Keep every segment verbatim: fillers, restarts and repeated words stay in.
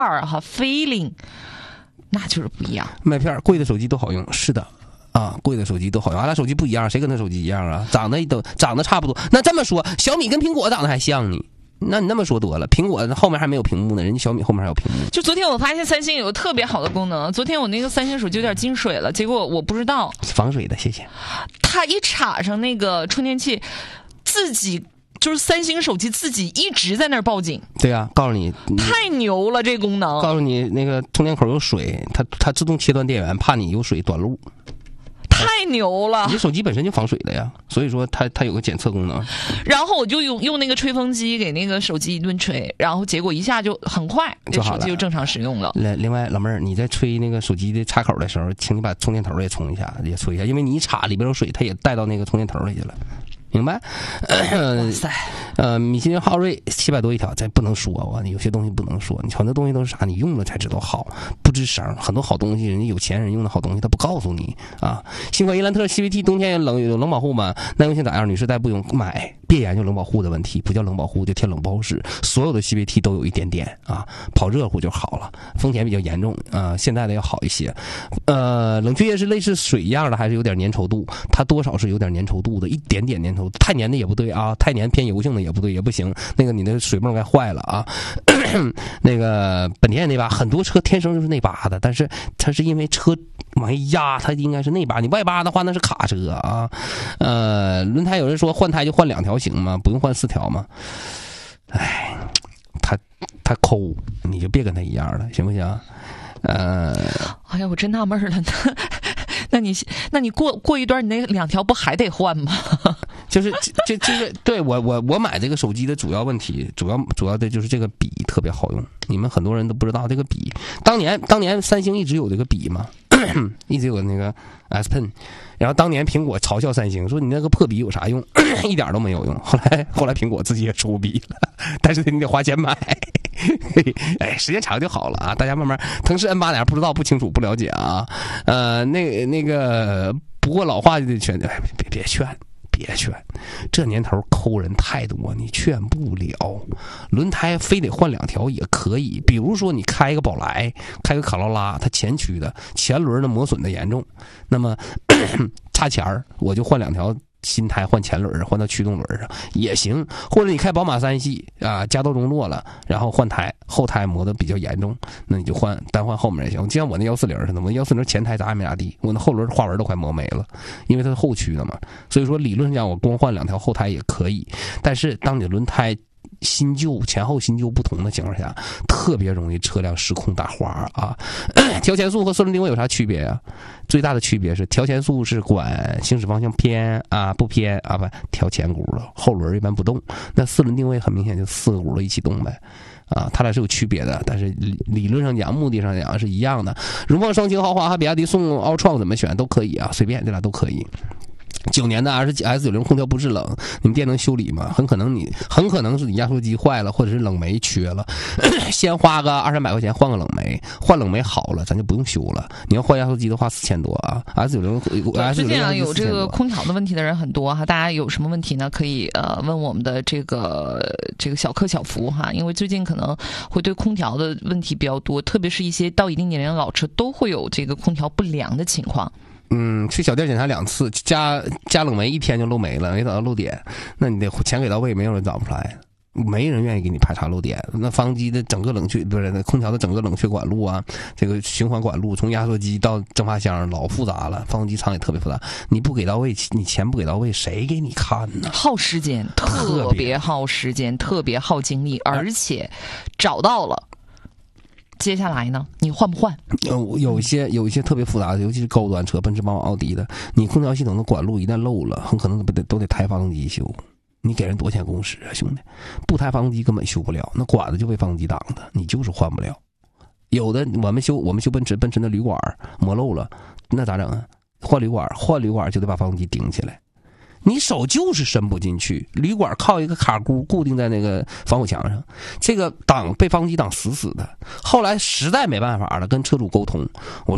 儿哈 feeling， 那就是不一样。 麦片贵的手机都好用，是的。啊，贵的手机都好用，俺俩手机不一样，谁跟他手机一样啊？长得都长得差不多。那这么说，小米跟苹果长得还像你？那你那么说多了，苹果后面还没有屏幕呢，人家小米后面还有屏幕。 就昨天我发现三星有个特别好的功能，昨天我那个三星手机有点进水了，结果我不知道防水的，谢谢。 它一插上那个充电器，自己就是三星手机自己一直在那儿报警。 对啊，告诉你， 太牛了这功能。 告诉你那个充电口有水，它它自动切断电源，怕你有水短路。 太牛了！ 你手机本身就防水的呀，所以说它它有个检测功能。 然后我就用用那个吹风机给那个手机一顿吹，然后结果一下就很快，这手机就正常使用了。 另外，老妹儿，你在吹那个手机的插口的时候，请你把充电头也充一下，也吹一下，因为你一插里边有水，它也带到那个充电头里去了。明白？ 哇塞！ 呃，米其林昊锐七百多一条，这不能说啊，有些东西不能说。你很多东西都是啥？你用了才知道好，不吱声。很多好东西，人家有钱人用的好东西，他不告诉你啊。新款伊兰特 C V T 冬天冷有冷保护吗？耐用性咋样？女士再不用买，别研究冷保护的问题，不叫冷保护，就天冷不好使。所有的 C V T 都有一点点啊，跑热乎就好了。风险比较严重啊、呃，现在的要好一些。呃，冷却液是类似水一样的，还是有点粘稠度？它多少是有点粘稠度的，一点点粘稠。太粘的也不对啊，太粘偏油性的也不对，也不行。那个你的水泵该坏了啊。那个本田那把很多车天生就是内八的，但是它是因为车往一压，它应该是内八。你外八的话那是卡车啊。呃，轮胎有人说换胎就换两条行吗？不用换四条吗？哎，他他抠，你就别跟他一样了，行不行？呃， 哎呀，我真纳闷了呢。那你那你过过一段，你那两条不还得换吗？ 就是这这个对我我我买这个手机的主要问题，主要主要的就是这个笔特别好用。你们很多人都不知道这个笔，当年当年三星一直有这个笔嘛，一直有那个 S Pen， 然后当年苹果嘲笑三星说你那个破笔有啥用，一点都没有用。后来后来苹果自己也出笔了，但是你得花钱买。哎，时间长就好了啊！大家慢慢，腾势 N 八点不知道、不清楚、不了解啊。呃，那那个，不过老话就得劝，哎，别别劝，别劝。这年头抠人太多，你劝不了。轮胎非得换两条也可以，比如说你开一个宝来，开个卡罗拉，它前驱的前轮的磨损的严重，那么差钱儿，我就换两条。新胎换前轮换到驱动轮上也行，或者你开宝马三系啊，加到中落了，然后换胎，后胎磨得比较严重，那你就换单换后面也行。就像我那幺四零似的，我幺四零前胎咋也没咋地，我那后轮花纹都快磨没了，因为它是后驱的嘛。所以说理论上讲，我光换两条后胎也可以。但是当你的轮胎新旧前后新旧不同的情况下，特别容易车辆失控打滑啊。调前速和四轮定位有啥区别啊？最大的区别是调前速是管行驶方向偏啊不偏啊不调前轱辘，后轮一般不动。那四轮定位很明显就四个轱辘一起动呗。啊，它俩是有区别的，但是理理论上讲，目的上讲是一样的。荣放双擎豪华和比亚迪宋奥创怎么选都可以啊，随便这俩都可以。九年的 S S 九零空调不制冷，你们店能修理吗？很可能你很可能是你压缩机坏了，或者是冷媒缺了，先花个二三百块钱换个冷媒，换冷媒好了，咱就不用修了。你要换压缩机的话，四千多啊 ！S 九零 S 九零最近啊有这个空调的问题的人很多哈，大家有什么问题呢？可以呃问我们的这个这个小客小福哈，因为最近可能会对空调的问题比较多，特别是一些到一定年龄的老车都会有这个空调不良的情况。 嗯，去小店检查两次，加加冷媒一天就漏没了，没找到漏点，那你得钱给到位，没有人找不出来，没人愿意给你排查漏点。那发动机的整个冷却不是那空调的整个冷却管路啊，这个循环管路从压缩机到蒸发箱老复杂了，发动机舱也特别复杂，你不给到位，你钱不给到位，谁给你看呢？ 耗时间，特别耗时间，特别耗精力，而且找到了。接下来呢？你换不换？ 有有一些有一些特别复杂的，尤其是高端车，奔驰、宝马、奥迪的，你空调系统的管路一旦漏了，很可能都得都得抬发动机修。你给人多少钱工时啊，兄弟？不抬发动机根本修不了，那管子就被发动机挡的，你就是换不了。有的我们修我们修奔驰，奔驰的铝管磨漏了，那咋整啊？换铝管，换铝管就得把发动机顶起来。你手就是伸不进去，铝管靠一个卡箍固定在那个防火墙上，这个挡被发动机挡死死的。后来实在没办法了，跟车主沟通，我说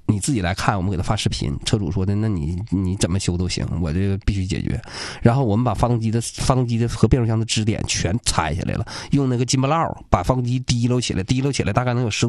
你自己来看，我们给他发视频，车主说的，那你你怎么修都行，我这个必须解决。然后我们把发动机的发动机的和变速箱的支点全拆下来了，用那个金巴烙把发动机提溜起来，提溜起来大概能有十